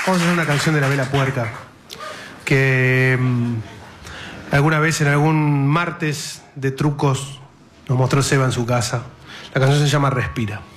Vamos a hacer una canción de La Vela Puerca que alguna vez en algún martes de trucos nos mostró Seba en su casa. La canción se llama Respira.